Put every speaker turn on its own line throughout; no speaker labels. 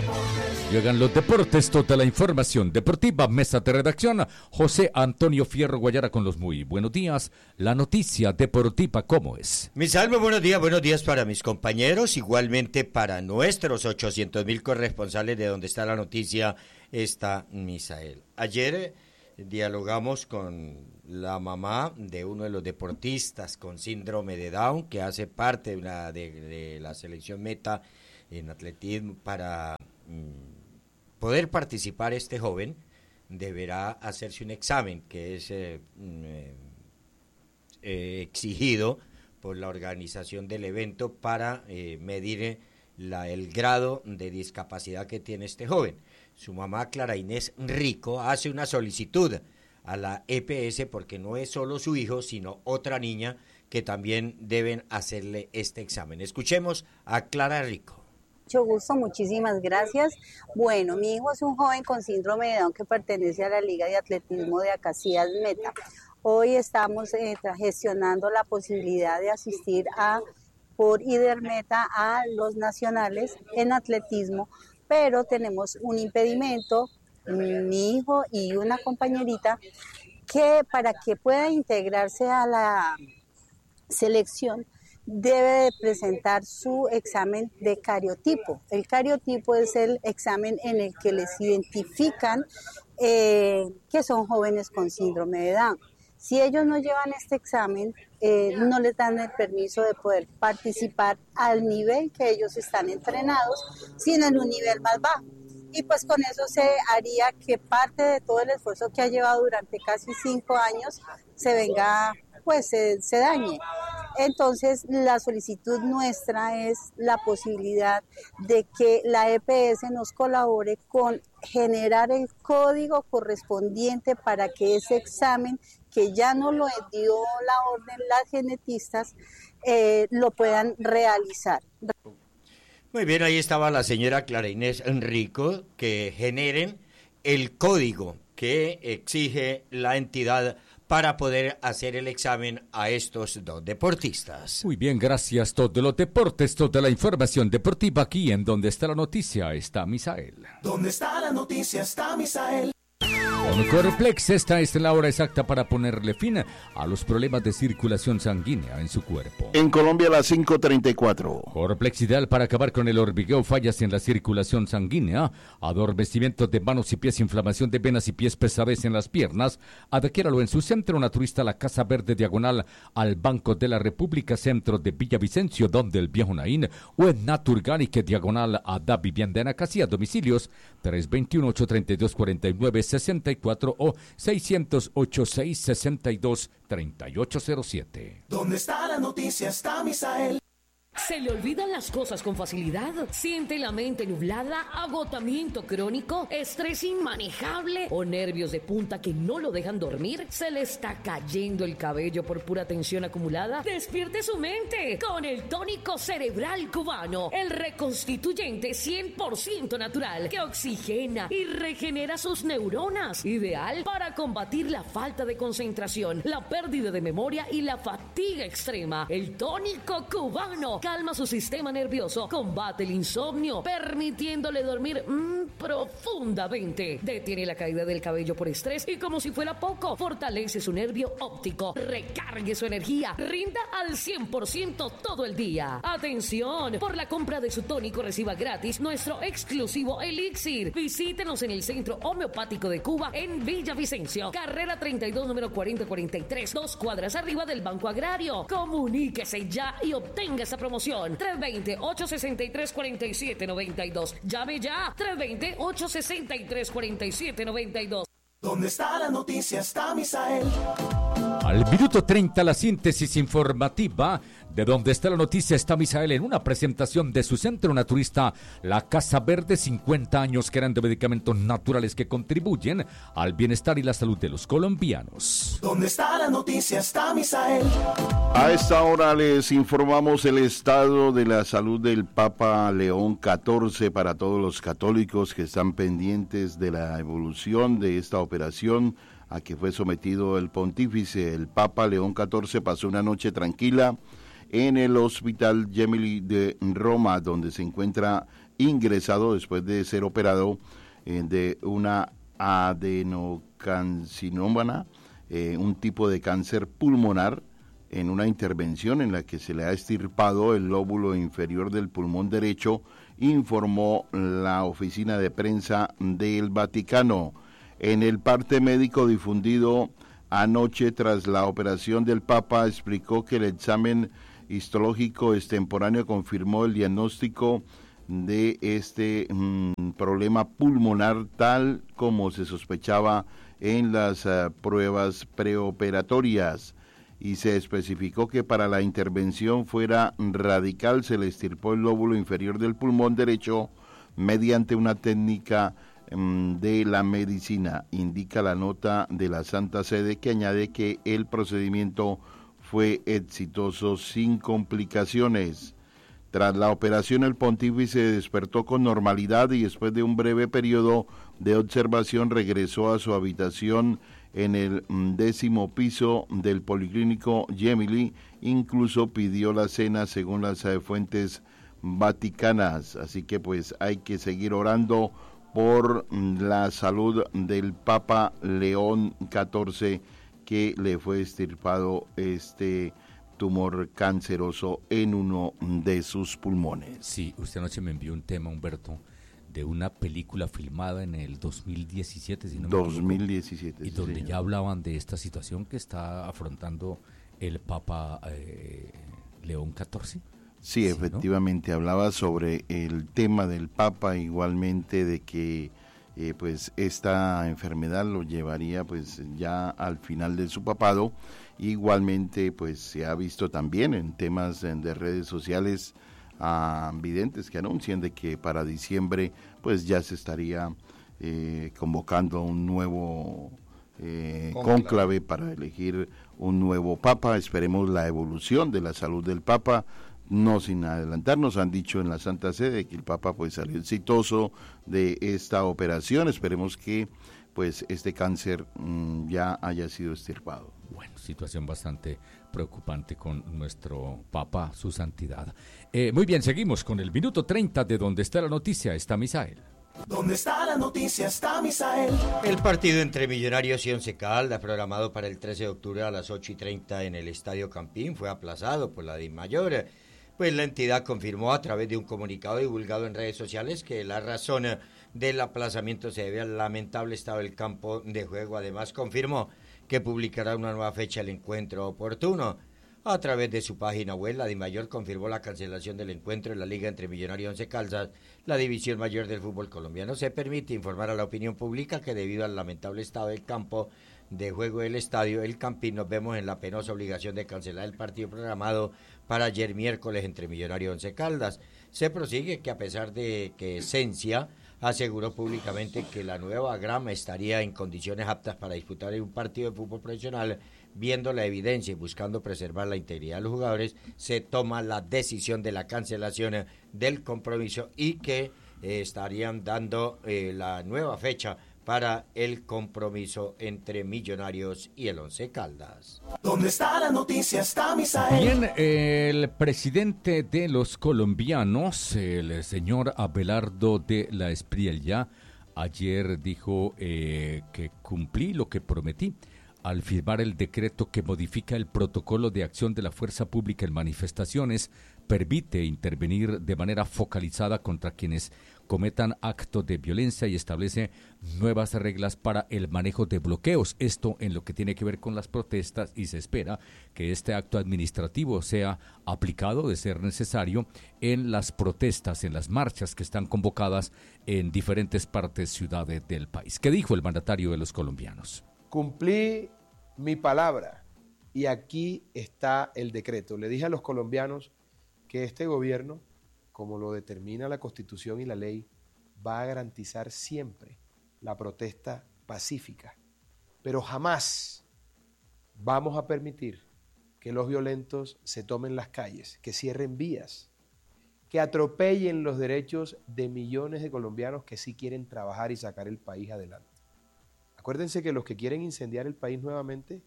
Llegan los deportes, toda la información deportiva, mesa de redacción, José Antonio Fierro Guayara con los muy buenos días. La noticia deportiva, ¿cómo es?
Misael, buenos días para mis compañeros, igualmente para nuestros 800.000 corresponsales de donde está la noticia, está Misael. Ayer dialogamos con la mamá de uno de los deportistas con síndrome de Down, que hace parte de la selección meta en atletismo. Para poder participar este joven deberá hacerse un examen que es exigido por la organización del evento para medir el grado de discapacidad que tiene este joven. Su mamá, Clara Inés Rico, hace una solicitud a la EPS porque no es solo su hijo, sino otra niña que también deben hacerle este examen. Escuchemos a Clara Rico.
Mucho gusto, muchísimas gracias. Bueno, mi hijo es un joven con síndrome de Down que pertenece a la Liga de Atletismo de Acacías Meta. Hoy estamos gestionando la posibilidad de asistir por IDERMETA a los nacionales en atletismo, pero tenemos un impedimento, mi hijo y una compañerita, que para que pueda integrarse a la selección debe de presentar su examen de cariotipo. El cariotipo es el examen en el que les identifican que son jóvenes con síndrome de Down. Si ellos no llevan este examen, no les dan el permiso de poder participar al nivel que ellos están entrenados, sino en un nivel más bajo. Y pues con eso se haría que parte de todo el esfuerzo que ha llevado durante casi 5 años se dañe. Entonces, la solicitud nuestra es la posibilidad de que la EPS nos colabore con generar el código correspondiente para que ese examen, que ya no lo dio la orden las genetistas, lo puedan realizar.
Muy bien, ahí estaba la señora Clara Inés Enrico, que generen el código que exige la entidad para poder hacer el examen a estos dos deportistas.
Muy bien, gracias. Todos los deportes, toda la información deportiva aquí en Donde está la noticia, está Misael.
Donde está la noticia, está Misael.
Corplex, esta es la hora exacta para ponerle fin a los problemas de circulación sanguínea en su cuerpo.
En Colombia, a las 5:34.
Corplex, ideal para acabar con el hormigueo, fallas en la circulación sanguínea, adormecimiento de manos y pies, inflamación de venas y pies, pesadez en las piernas. Adquiéralo en su centro naturista, la Casa Verde, diagonal al Banco de la República, centro de Villavicencio, donde el Viejo Naín, o en Naturganic, diagonal a Da Vivienda en Acacia. Domicilios 321-832-4964 o 608-662-3807.
¿Dónde está la noticia? Está Misael.
¿Se le olvidan las cosas con facilidad? ¿Siente la mente nublada? ¿Agotamiento crónico? ¿Estrés inmanejable? ¿O nervios de punta que no lo dejan dormir? ¿Se le está cayendo el cabello por pura tensión acumulada? ¡Despierte su mente con el tónico cerebral cubano! El reconstituyente 100% natural que oxigena y regenera sus neuronas. Ideal para combatir la falta de concentración, la pérdida de memoria y la fatiga extrema. El tónico cubano calma su sistema nervioso, combate el insomnio, permitiéndole dormir profundamente. Detiene la caída del cabello por estrés y, como si fuera poco, fortalece su nervio óptico, recargue su energía, rinda al 100% todo el día. ¡Atención! Por la compra de su tónico reciba gratis nuestro exclusivo elixir. Visítenos en el Centro Homeopático de Cuba en Villavicencio, carrera 32, número 4043, 2 cuadras arriba del Banco Agrario. Comuníquese ya y obtenga esa promoción. 320-863-4792. Llame ya. 320-863-4792.
¿Dónde está la noticia? Está Misael.
Al minuto 30, la síntesis informativa de Donde está la noticia, está Misael, en una presentación de su centro naturista, la Casa Verde. 50 años creando medicamentos naturales que contribuyen al bienestar y la salud de los colombianos.
¿Dónde está la noticia? Está Misael.
A esta hora les informamos el estado de la salud del Papa León XIV para todos los católicos que están pendientes de la evolución de esta operación a que fue sometido el pontífice. El Papa León XIV pasó una noche tranquila en el Hospital Gemelli de Roma, donde se encuentra ingresado después de ser operado de una adenocarcinoma, un tipo de cáncer pulmonar, en una intervención en la que se le ha extirpado el lóbulo inferior del pulmón derecho, informó la oficina de prensa del Vaticano. En el parte médico difundido anoche tras la operación del Papa, explicó que el examen histológico extemporáneo confirmó el diagnóstico de este problema pulmonar tal como se sospechaba en las pruebas preoperatorias, y se especificó que para la intervención fuera radical se le extirpó el lóbulo inferior del pulmón derecho mediante una técnica de la medicina, indica la nota de la Santa Sede, que añade que el procedimiento fue exitoso sin complicaciones. Tras la operación, el pontífice despertó con normalidad y después de un breve periodo de observación regresó a su habitación en el 10º piso del Policlínico Gemelli. Incluso pidió la cena según las fuentes vaticanas. Así que pues hay que seguir orando por la salud del Papa León XIV, que le fue extirpado este tumor canceroso en uno de sus pulmones.
Sí, usted anoche me envió un tema, Humberto, de una película filmada en el 2017, si no me equivoco,
2017.
y
sí,
donde
señor.
ya hablaban de esta situación que está afrontando el Papa León XIV.
Sí, efectivamente, ¿no? Hablaba sobre el tema del Papa, igualmente de que pues esta enfermedad lo llevaría pues ya al final de su papado. Igualmente pues se ha visto también en temas de redes sociales videntes que anuncian de que para diciembre pues ya se estaría convocando un nuevo cónclave para elegir un nuevo Papa. Esperemos la evolución de la salud del Papa. No sin adelantarnos, han dicho en la Santa Sede que el Papa pues salió exitoso de esta operación. Esperemos que pues este cáncer ya haya sido extirpado.
Bueno, situación bastante preocupante con nuestro Papa, su santidad. Muy bien, seguimos con el minuto 30 de Donde está la noticia. Está Misael.
Donde está la noticia está Misael.
El partido entre Millonarios y Once Caldas, programado para el 13 de octubre a las 8:30 en el Estadio Campín, fue aplazado por la DIMAYOR. Pues la entidad confirmó a través de un comunicado divulgado en redes sociales que la razón del aplazamiento se debe al lamentable estado del campo de juego. Además, confirmó que publicará una nueva fecha del encuentro oportuno. A través de su página web, la DIMAYOR confirmó la cancelación del encuentro en la liga entre Millonarios y Once Caldas, la división mayor del fútbol colombiano. Se permite informar a la opinión pública que debido al lamentable estado del campo de juego del estadio El Campín, nos vemos en la penosa obligación de cancelar el partido programado para ayer miércoles entre Millonarios y Once Caldas. Se prosigue que a pesar de que Esencia aseguró públicamente que la nueva grama estaría en condiciones aptas para disputar un partido de fútbol profesional, viendo la evidencia y buscando preservar la integridad de los jugadores, se toma la decisión de la cancelación del compromiso y que estarían dando la nueva fecha para el compromiso entre Millonarios y el Once Caldas.
¿Dónde está la noticia? Está Misael.
Bien, el presidente de los colombianos, el señor Abelardo de la Espriella, ayer dijo que cumplí lo que prometí al firmar el decreto que modifica el protocolo de acción de la fuerza pública en manifestaciones, permite intervenir de manera focalizada contra quienes cometan actos de violencia y establece nuevas reglas para el manejo de bloqueos. Esto en lo que tiene que ver con las protestas, y se espera que este acto administrativo sea aplicado, de ser necesario, en las protestas, en las marchas que están convocadas en diferentes partes, ciudades del país. ¿Qué dijo el mandatario de los colombianos?
Cumplí mi palabra y aquí está el decreto. Le dije a los colombianos que este gobierno, como lo determina la Constitución y la ley, va a garantizar siempre la protesta pacífica, pero jamás vamos a permitir que los violentos se tomen las calles, que cierren vías, que atropellen los derechos de millones de colombianos que sí quieren trabajar y sacar el país adelante. Acuérdense que los que quieren incendiar el país nuevamente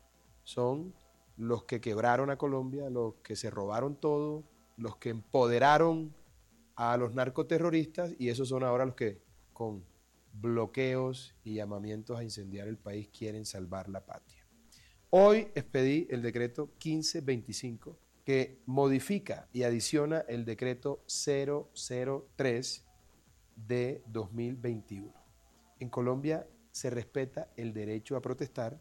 son los que quebraron a Colombia, los que se robaron todo, los que empoderaron a los narcoterroristas, y esos son ahora los que con bloqueos y llamamientos a incendiar el país quieren salvar la patria. Hoy expedí el decreto 1525 que modifica y adiciona el decreto 003 de 2021. En Colombia se respeta el derecho a protestar,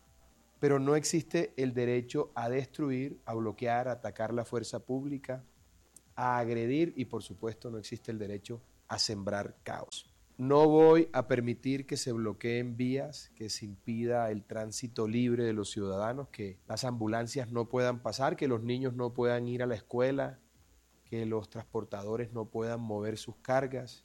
pero no existe el derecho a destruir, a bloquear, a atacar la fuerza pública, a agredir y por supuesto no existe el derecho a sembrar caos. No voy a permitir que se bloqueen vías, que se impida el tránsito libre de los ciudadanos, que las ambulancias no puedan pasar, que los niños no puedan ir a la escuela, que los transportadores no puedan mover sus cargas.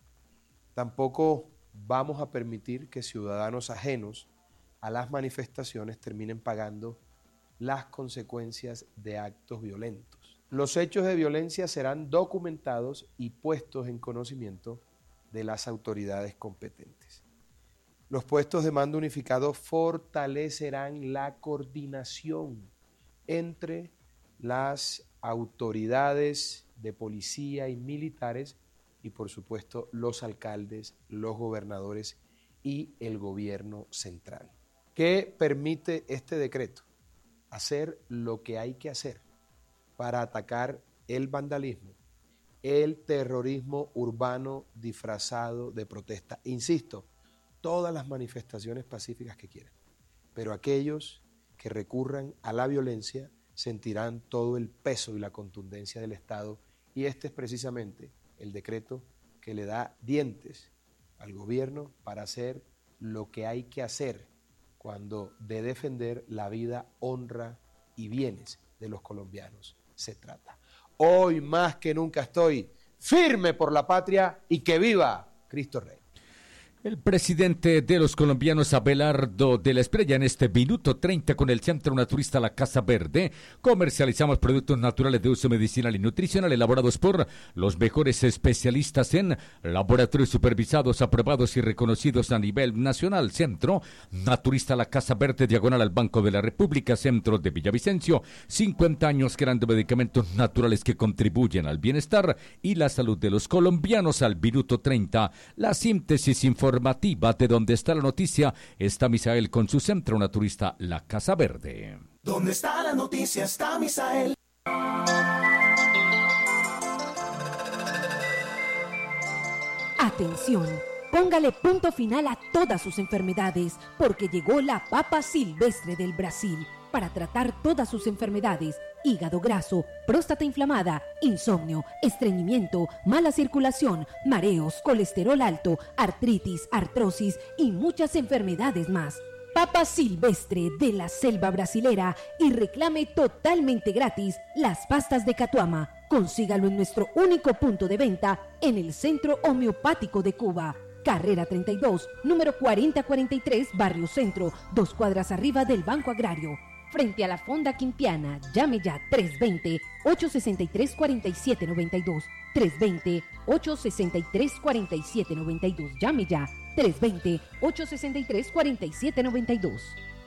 Tampoco vamos a permitir que ciudadanos ajenos a las manifestaciones terminen pagando las consecuencias de actos violentos. Los hechos de violencia serán documentados y puestos en conocimiento de las autoridades competentes. Los puestos de mando unificado fortalecerán la coordinación entre las autoridades de policía y militares y por supuesto los alcaldes, los gobernadores y el gobierno central. ¿Qué permite este decreto? Hacer lo que hay que hacer para atacar el vandalismo, el terrorismo urbano disfrazado de protesta. Insisto, todas las manifestaciones pacíficas que quieran, pero aquellos que recurran a la violencia sentirán todo el peso y la contundencia del Estado, y este es precisamente el decreto que le da dientes al gobierno para hacer lo que hay que hacer cuando de defender la vida, honra y bienes de los colombianos se trata. Hoy más que nunca estoy firme por la patria y que viva Cristo Rey.
El presidente de los colombianos, Abelardo de la Espriella, en este minuto 30 con el Centro Naturista La Casa Verde. Comercializamos productos naturales de uso medicinal y nutricional elaborados por los mejores especialistas en laboratorios supervisados, aprobados y reconocidos a nivel nacional. Centro Naturista La Casa Verde, diagonal al Banco de la República, centro de Villavicencio. 50 años creando medicamentos naturales que contribuyen al bienestar y la salud de los colombianos. Al minuto 30, la síntesis informativa de donde está la noticia, está Misael con su Centro Naturista La Casa Verde.
Donde está la noticia está Misael.
Atención, póngale punto final a todas sus enfermedades, porque llegó la papa silvestre del Brasil para tratar todas sus enfermedades: hígado graso, próstata inflamada, insomnio, estreñimiento, mala circulación, mareos, colesterol alto, artritis, artrosis y muchas enfermedades más. Papa silvestre de la selva brasilera, y reclame totalmente gratis las pastas de Catuama. Consígalo en nuestro único punto de venta en el Centro Homeopático de Cuba. Carrera 32, número 4043, Barrio Centro, 2 cuadras arriba del Banco Agrario. Frente a la Fonda Quintiana. Llame ya 320-863-4792. 320-863-4792. Llame ya 320-863-4792.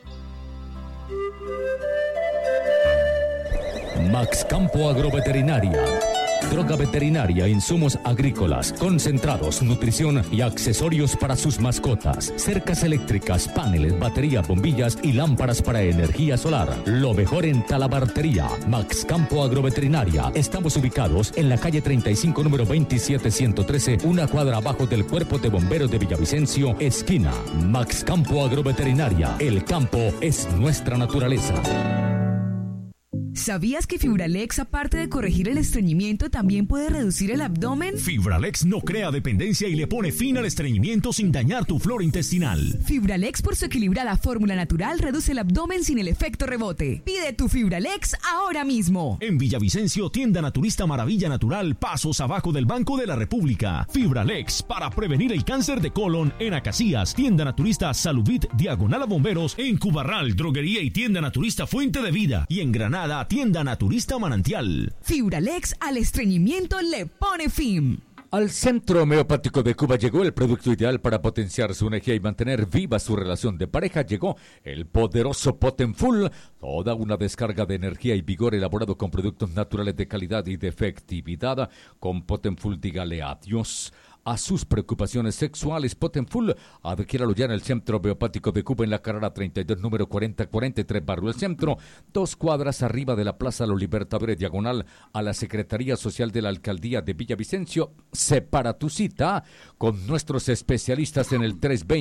Max Campo Agroveterinaria. Droga veterinaria, insumos agrícolas, concentrados, nutrición y accesorios para sus mascotas. Cercas eléctricas, paneles, baterías, bombillas y lámparas para energía solar. Lo mejor en talabartería. Max Campo Agroveterinaria. Estamos ubicados en la calle 35, número 27113, una cuadra abajo del Cuerpo de Bomberos de Villavicencio, esquina. Max Campo Agroveterinaria. El campo es nuestra naturaleza.
¿Sabías que Fibralex, aparte de corregir el estreñimiento, también puede reducir el abdomen?
Fibralex no crea dependencia y le pone fin al estreñimiento sin dañar tu flora intestinal.
Fibralex, por su equilibrada fórmula natural, reduce el abdomen sin el efecto rebote. Pide tu Fibralex ahora mismo.
En Villavicencio, tienda naturista Maravilla Natural, pasos abajo del Banco de la República. Fibralex, para prevenir el cáncer de colon. En Acacías, tienda naturista Saludvit, diagonal a Bomberos. En Cubarral, droguería y tienda naturista Fuente de Vida. Y en Granada, tienda naturista Manantial.
Fibralex al estreñimiento le pone fin.
Al Centro Homeopático de Cuba llegó el producto ideal para potenciar su energía y mantener viva su relación de pareja. Llegó el poderoso Potenfull, toda una descarga de energía y vigor elaborado con productos naturales de calidad y de efectividad. Con Potenfull dígale adiós a sus preocupaciones sexuales. Potenfull, adquiéralo ya en el Centro Homeopático de Cuba en la carrera 32, número 4043, Barrio El Centro, 2 cuadras arriba de la Plaza Los Libertadores, diagonal a la Secretaría Social de la Alcaldía de Villavicencio. Separa tu cita con nuestros especialistas en el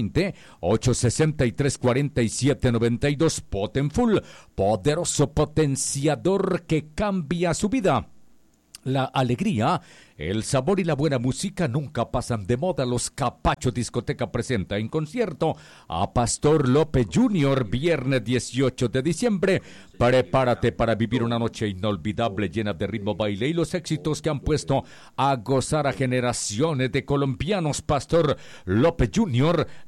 320-863-4792. Potenfull, poderoso potenciador que cambia su vida. La alegría, el sabor y la buena música nunca pasan de moda. Los Capachos Discoteca presenta en concierto a Pastor López Jr. viernes 18 de diciembre. Prepárate para vivir una noche inolvidable llena de ritmo, baile y los éxitos que han puesto a gozar a generaciones de colombianos. Pastor López Jr.,